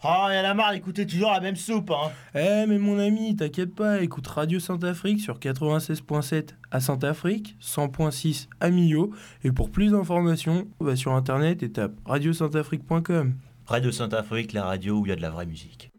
Oh, y'en a marre d'écouter toujours la même soupe, hein. Mais mon ami, t'inquiète pas, écoute Radio Saint-Afrique sur 96.7 à Saint-Afrique, 100.6 à Millau, et pour plus d'informations, va sur internet et tape radiosaintafrique.com. Radio Saint-Afrique, la radio où il y a de la vraie musique.